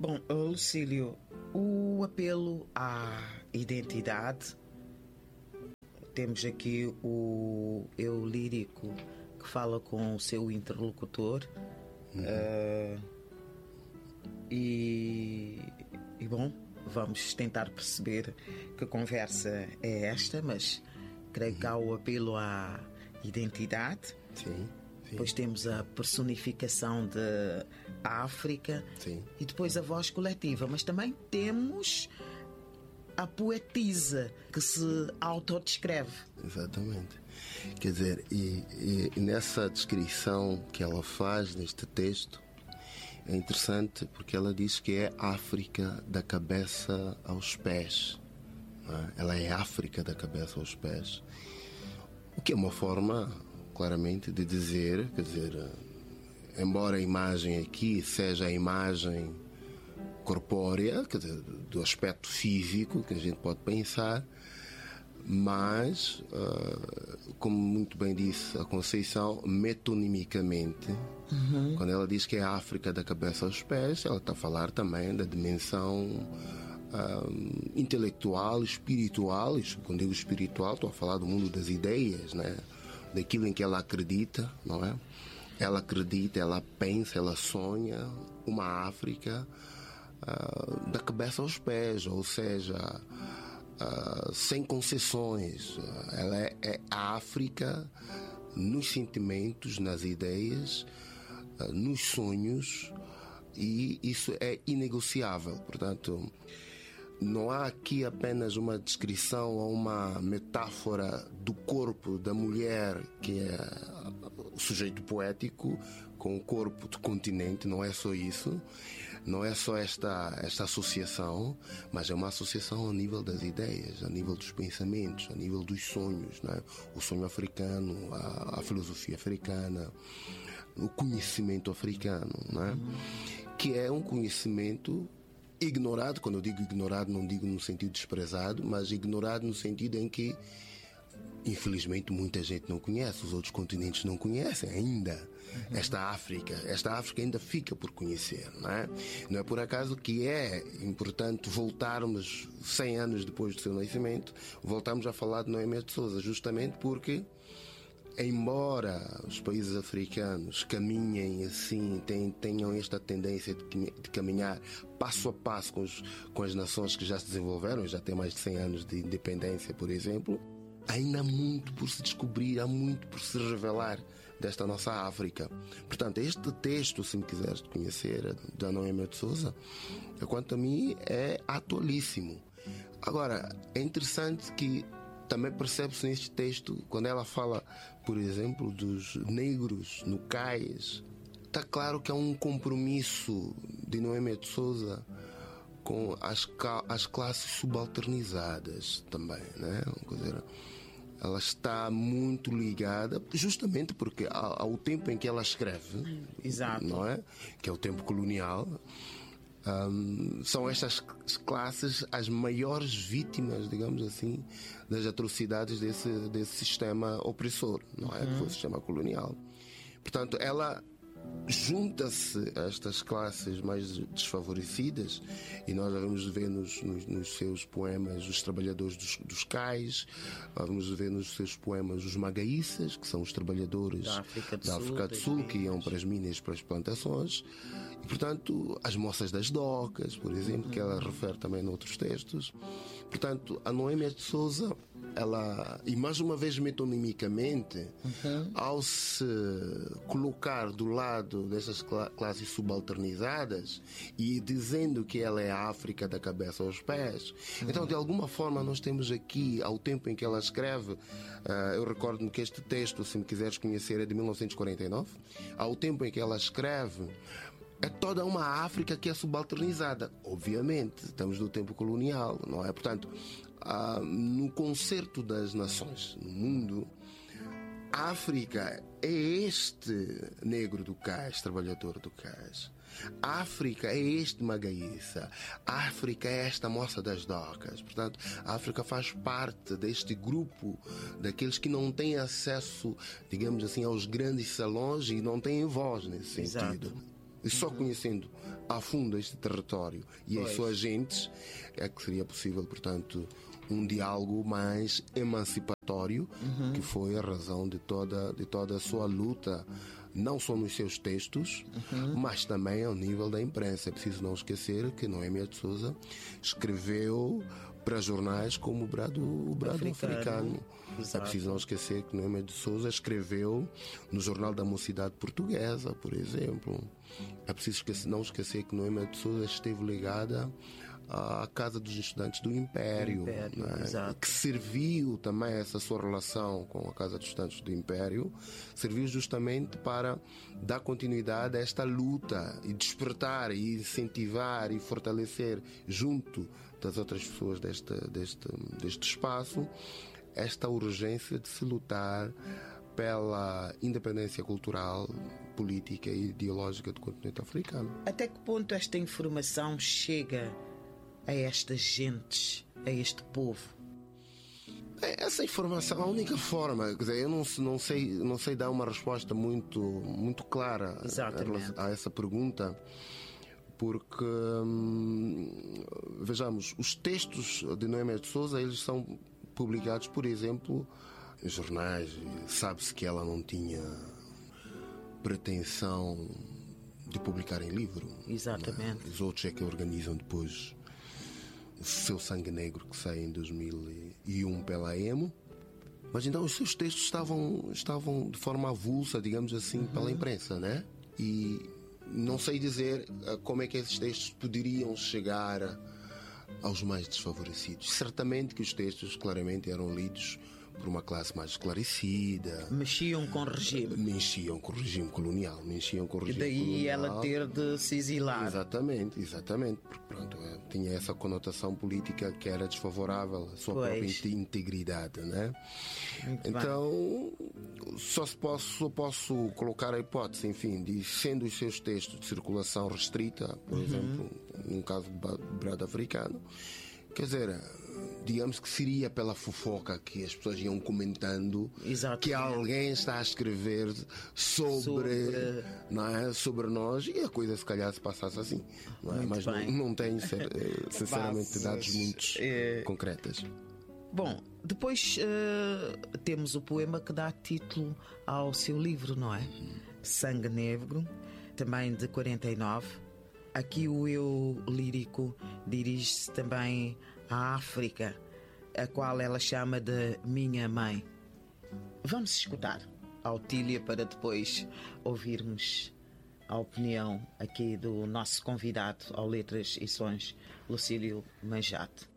Bom, Lucílio, o apelo à identidade, temos aqui o eu lírico que fala com o seu interlocutor. E bom, vamos tentar perceber que conversa é esta, mas creio que há o apelo à identidade. Sim. Depois temos a personificação de África. Sim. E depois a voz coletiva. Mas também temos a poetisa que se autodescreve. Exatamente. Quer dizer, e nessa descrição que ela faz neste texto, é interessante porque ela diz que é África da cabeça aos pés. Não é? Ela é África da cabeça aos pés. O que é uma forma, claramente, de dizer, quer dizer, embora a imagem aqui seja a imagem corpórea, quer dizer, do aspecto físico que a gente pode pensar, mas, como muito bem disse a Conceição, metonimicamente, quando ela diz que é a África da cabeça aos pés, ela está a falar também da dimensão intelectual, espiritual. E quando digo espiritual, estou a falar do mundo das ideias, né? Daquilo em que ela acredita, não é? Ela acredita, ela pensa, ela sonha uma África da cabeça aos pés, ou seja, sem concessões. Ela é a África nos sentimentos, nas ideias, nos sonhos, e isso é inegociável. Portanto, não há aqui apenas uma descrição ou uma metáfora do corpo da mulher, que é o sujeito poético, com o corpo do continente. Não é só isso, não é só esta associação, mas é uma associação a nível das ideias, a nível dos pensamentos, a nível dos sonhos, não é? O sonho africano, a filosofia africana, o conhecimento africano, não é? Que é um conhecimento ignorado. Quando eu digo ignorado, não digo no sentido desprezado, mas ignorado no sentido em que, infelizmente, muita gente não conhece, os outros continentes não conhecem ainda esta África. Esta África ainda fica por conhecer, não é? Não é por acaso que é importante voltarmos 100 anos depois do seu nascimento, voltarmos a falar de Noémia de Souza, justamente porque, embora os países africanos caminhem assim, tenham esta tendência de caminhar passo a passo com as nações que já se desenvolveram, já têm mais de 100 anos de independência, por exemplo, ainda há muito por se descobrir, há muito por se revelar desta nossa África. Portanto, este texto, se me quiseres conhecer, da Noémia de Souza, quanto a mim, é atualíssimo. Agora, é interessante que também percebe-se neste texto, quando ela fala, por exemplo, dos negros no cais, está claro que há um compromisso de Noémia de Souza com as classes subalternizadas também, né? Quer dizer, ela está muito ligada, justamente porque ao tempo em que ela escreve, Exato. não é? Que é o tempo colonial. São estas classes as maiores vítimas, digamos assim, das atrocidades desse sistema opressor, não é? Que foi o sistema colonial. Portanto, ela junta-se a estas classes mais desfavorecidas, e nós vamos ver nos seus poemas os trabalhadores dos cais, vamos ver nos seus poemas os magaíças, que são os trabalhadores da África do Sul, que iam para as minas, para as plantações, e portanto as moças das docas, por exemplo, que ela refere também noutros textos. Portanto, a Noémia de Souza, ela, e mais uma vez metonimicamente, ao se colocar do lado dessas classes subalternizadas e dizendo que ela é a África da cabeça aos pés, então de alguma forma nós temos aqui, ao tempo em que ela escreve, eu recordo-me que este texto, se me quiseres conhecer, é de 1949, ao tempo em que ela escreve, é toda uma África que é subalternizada. Obviamente, estamos no tempo colonial, não é? Portanto, no concerto das nações no mundo, a África é este negro do cais, trabalhador do cais. A África é este magaíça. A África é esta moça das docas. Portanto, a África faz parte deste grupo daqueles que não têm acesso, digamos assim, aos grandes salões e não têm voz nesse sentido. Exato. E só conhecendo a fundo este território e as suas gentes é que seria possível, portanto, um diálogo mais emancipatório, que foi a razão de toda a sua luta, não só nos seus textos, mas também ao nível da imprensa. É preciso não esquecer que Noémia de Souza escreveu para jornais como o Brado Africano. É preciso não esquecer que Noémia de Souza escreveu no Jornal da Mocidade Portuguesa, por exemplo. É preciso não esquecer que Noémia de Souza esteve ligada à Casa dos Estudantes do Império, né? Que serviu também essa sua relação com a Casa dos Estudantes do Império, serviu justamente para dar continuidade a esta luta e despertar e incentivar e fortalecer junto das outras pessoas deste espaço esta urgência de se lutar pela independência cultural, política e ideológica do continente africano. Até que ponto esta informação chega a estas gentes, a este povo? Essa informação, a única forma, quer dizer, eu não sei dar uma resposta muito clara a essa pergunta, porque vejamos, os textos de Noémia de Souza, eles são publicados, por exemplo, em jornais. Sabe-se que ela não tinha pretensão de publicar em livro. Exatamente. Os outros é que organizam depois o seu Sangue Negro, que sai em 2001 pela EMO. Mas então os seus textos estavam de forma avulsa, digamos assim, pela imprensa, né? E não sei dizer como é que esses textos poderiam chegar aos mais desfavorecidos. Certamente que os textos claramente eram lidos por uma classe mais esclarecida. Mexiam com o regime. Mexiam com o regime colonial. E daí ela ter de se exilar. Exatamente. Porque pronto, tinha essa conotação política que era desfavorável à sua própria integridade, né? Então, só posso colocar a hipótese, enfim, de sendo os seus textos de circulação restrita, por exemplo, no caso do Brado Africano, quer dizer, digamos que seria pela fofoca que as pessoas iam comentando que alguém está a escrever sobre nós, e a coisa se calhar se passasse assim, não é? Mas não tenho sinceramente dados muito concretas. Bom, depois temos o poema que dá título ao seu livro, não é? Sangue Negro, também de 49. Aqui o eu lírico dirige-se também à África, a qual ela chama de minha mãe. Vamos escutar a Otília para depois ouvirmos a opinião aqui do nosso convidado ao Letras e Sons, Lucílio Manjato.